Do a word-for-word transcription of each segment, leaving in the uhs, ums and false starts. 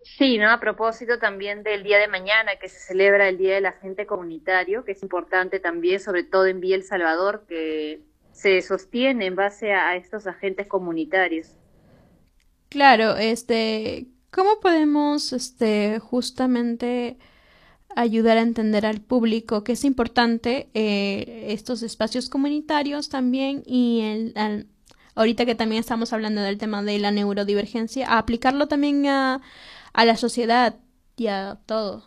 Sí, ¿no? A propósito también del día de mañana que se celebra el Día del Agente Comunitario, que es importante también, sobre todo en Vía El Salvador, que se sostiene en base a, a estos agentes comunitarios. Claro, este, ¿cómo podemos, este, justamente ayudar a entender al público que es importante eh, estos espacios comunitarios también y el, al- ahorita que también estamos hablando del tema de la neurodivergencia, a aplicarlo también a, a la sociedad y a todo?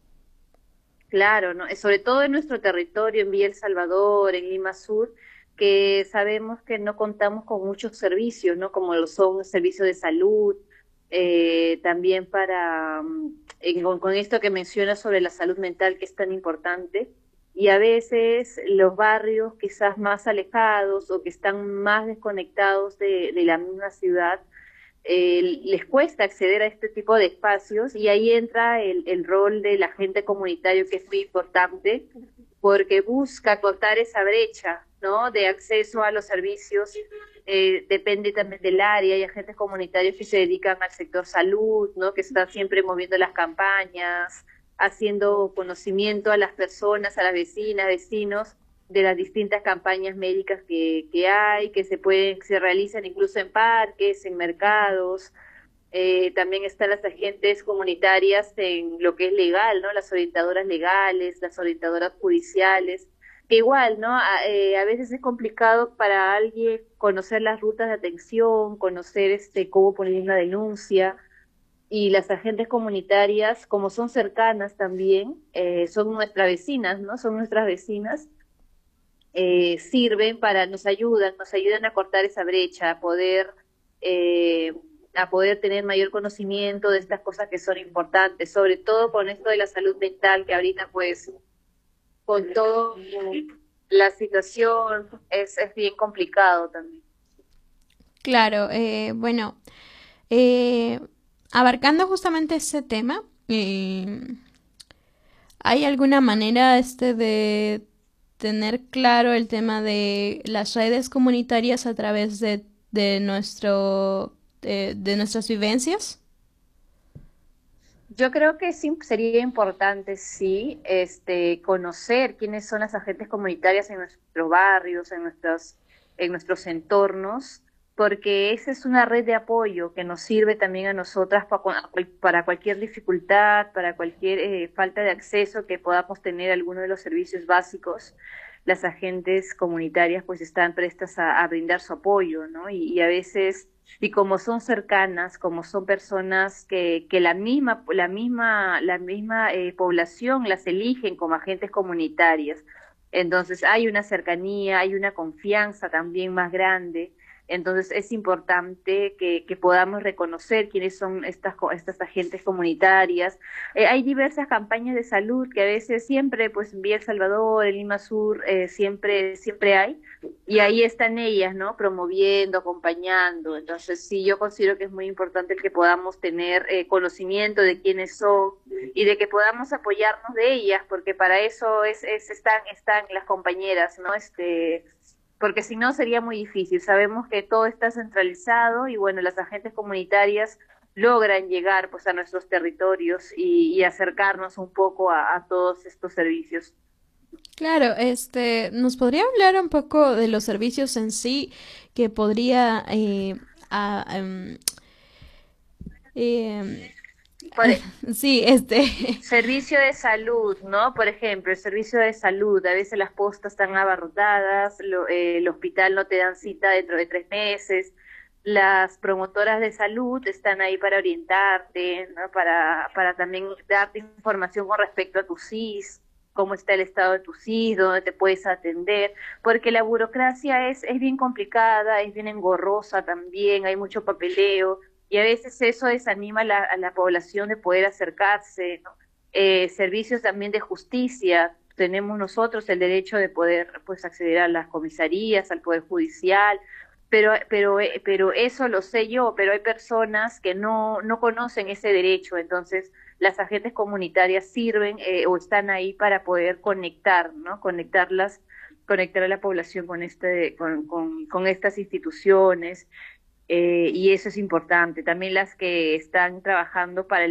Claro, ¿no? Eh, Sobre todo en nuestro territorio, en Villa El Salvador, en Lima Sur, que sabemos que no contamos con muchos servicios, ¿no? Como lo son el servicio de salud, eh, también para, mm, en- con, con esto que mencionas sobre la salud mental, que es tan importante, y a veces los barrios quizás más alejados o que están más desconectados de, de la misma ciudad, eh, les cuesta acceder a este tipo de espacios y ahí entra el, el rol del agente comunitario que es muy importante porque busca cortar esa brecha, ¿no? De acceso a los servicios. Eh, depende también del área, hay agentes comunitarios que se dedican al sector salud, ¿no? Que están siempre moviendo las campañas, haciendo conocimiento a las personas, a las vecinas, vecinos de las distintas campañas médicas que, que hay, que se pueden, que se realizan incluso en parques, en mercados. Eh, también están las agentes comunitarias en lo que es legal, ¿no? Las orientadoras legales, las orientadoras judiciales, que igual, ¿no? A, eh, a veces es complicado para alguien conocer las rutas de atención, conocer este cómo poner una denuncia, y las agentes comunitarias, como son cercanas también, eh, son nuestras vecinas, ¿no? Son nuestras vecinas, eh, sirven para, nos ayudan, nos ayudan a cortar esa brecha, a poder, eh, a poder tener mayor conocimiento de estas cosas que son importantes, sobre todo con esto de la salud mental, que ahorita pues con todo la situación es, es bien complicado también. Claro, eh, bueno, eh, abarcando justamente ese tema, eh, ¿hay alguna manera este de tener claro el tema de las redes comunitarias a través de, de nuestro de, de nuestras vivencias? Yo creo que sí sería importante, sí, este, conocer quiénes son las agentes comunitarias en nuestros barrios, en nuestros, en nuestros entornos, porque esa es una red de apoyo que nos sirve también a nosotras pa cua- para cualquier dificultad, para cualquier eh, falta de acceso que podamos tener a alguno de los servicios básicos. Las agentes comunitarias pues están prestas a, a brindar su apoyo, ¿no? Y, y a veces y como son cercanas, como son personas que, que la misma, la misma, la misma eh, población las eligen como agentes comunitarias. Entonces hay una cercanía, hay una confianza también más grande. Entonces es importante que, que podamos reconocer quiénes son estas, co- estas agentes comunitarias. Eh, hay diversas campañas de salud que a veces siempre, pues en Vía El Salvador, en Lima Sur, eh, siempre, siempre hay y ahí están ellas, ¿no? Promoviendo, acompañando. Entonces, sí, yo considero que es muy importante el que podamos tener eh, conocimiento de quiénes son y de que podamos apoyarnos de ellas, porque para eso es, es están, están las compañeras, ¿no? Este, porque si no sería muy difícil. Sabemos que todo está centralizado y bueno, las agentes comunitarias logran llegar pues a nuestros territorios y, y acercarnos un poco a, a todos estos servicios. Claro, este, ¿nos podría hablar un poco de los servicios en sí que podría eh, a- em, em, Por, sí, este, servicio de salud, ¿no? Por ejemplo, el servicio de salud, a veces las postas están abarrotadas, lo- eh, el hospital no te dan cita dentro de tres meses, las promotoras de salud están ahí para orientarte, ¿no? Para, para también darte información con respecto a tu S I S, cómo está el estado de tu S I S, dónde te puedes atender, porque la burocracia es, es bien complicada, es bien engorrosa también, hay mucho papeleo, y a veces eso desanima a la, a la población de poder acercarse, ¿no? Eh, servicios también de justicia. Tenemos nosotros el derecho de poder pues acceder a las comisarías, al poder judicial, pero pero eh, pero eso lo sé yo, pero hay personas que no no conocen ese derecho, entonces las agentes comunitarias sirven eh, o están ahí para poder conectar, ¿no? Conectarlas, conectar a la población con este con con, con estas instituciones, eh, y eso es importante. También las que están trabajando para el